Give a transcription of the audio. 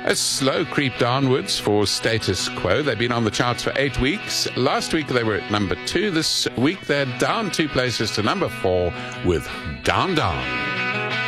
A slow creep downwards for Status Quo. They've been on the charts for 8 weeks. Last week they were at number 2. This week they're down 2 places to number 4 with Down Down.